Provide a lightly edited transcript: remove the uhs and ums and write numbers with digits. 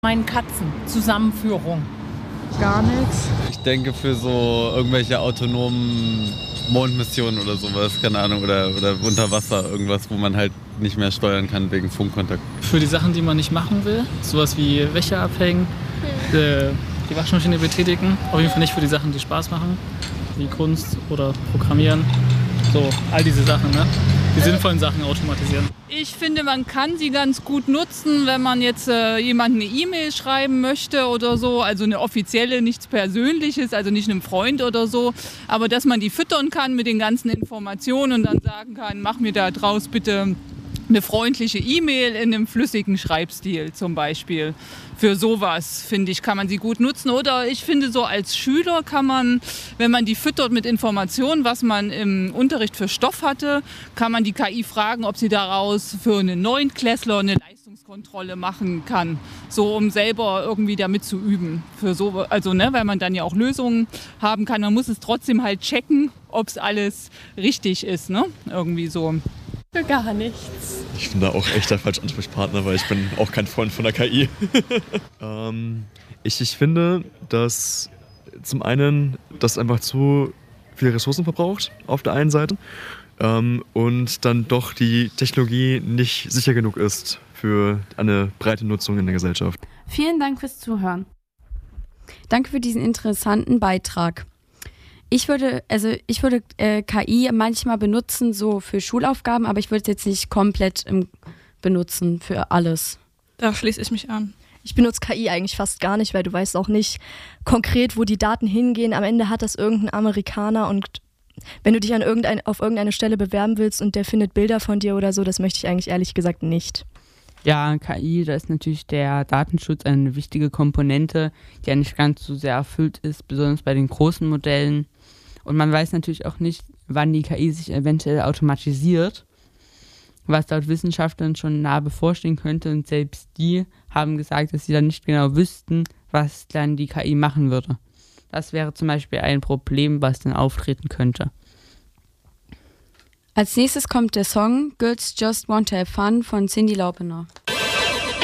Meinen Katzen. Zusammenführung. Gar nichts. Ich denke für so irgendwelche autonomen Mondmissionen oder sowas, keine Ahnung, oder unter Wasser irgendwas, wo man halt nicht mehr steuern kann wegen Funkkontakt. Für die Sachen, die man nicht machen will, sowas wie Wäsche abhängen, die Waschmaschine betätigen, auf jeden Fall nicht für die Sachen, die Spaß machen, wie Kunst oder Programmieren, so all diese Sachen, ne? Die sinnvollen Sachen automatisieren. Ich finde, man kann sie ganz gut nutzen, wenn man jetzt jemandem eine E-Mail schreiben möchte oder so. Also eine offizielle, nichts Persönliches, also nicht einem Freund oder so. Aber dass man die füttern kann mit den ganzen Informationen und dann sagen kann, mach mir da draus bitte eine freundliche E-Mail in einem flüssigen Schreibstil zum Beispiel. Für sowas, finde ich, kann man sie gut nutzen. Oder ich finde, so als Schüler kann man, wenn man die füttert mit Informationen, was man im Unterricht für Stoff hatte, kann man die KI fragen, ob sie daraus für einen Neunklässler eine Leistungskontrolle machen kann. So, um selber irgendwie damit zu üben. Für so, also, ne, weil man dann ja auch Lösungen haben kann. Man muss es trotzdem halt checken, ob es alles richtig ist, ne? Irgendwie so. Für gar nichts. Ich bin da auch echt der falsche Ansprechpartner, weil ich bin auch kein Freund von der KI. Ich finde, dass zum einen das einfach zu viele Ressourcen verbraucht auf der einen Seite und dann doch die Technologie nicht sicher genug ist für eine breite Nutzung in der Gesellschaft. Vielen Dank fürs Zuhören. Danke für diesen interessanten Beitrag. Ich würde KI manchmal benutzen, so für Schulaufgaben, aber ich würde es jetzt nicht komplett benutzen für alles. Da schließe ich mich an. Ich benutze KI eigentlich fast gar nicht, weil du weißt auch nicht konkret, wo die Daten hingehen. Am Ende hat das irgendein Amerikaner und wenn du dich auf irgendeine Stelle bewerben willst und der findet Bilder von dir oder so, das möchte ich eigentlich ehrlich gesagt nicht. Ja, KI, da ist natürlich der Datenschutz eine wichtige Komponente, die ja nicht ganz so sehr erfüllt ist, besonders bei den großen Modellen. Und man weiß natürlich auch nicht, wann die KI sich eventuell automatisiert, was laut Wissenschaftlern schon nahe bevorstehen könnte. Und selbst die haben gesagt, dass sie dann nicht genau wüssten, was dann die KI machen würde. Das wäre zum Beispiel ein Problem, was dann auftreten könnte. Als nächstes kommt der Song Girls Just Want to Have Fun von Cyndi Lauper.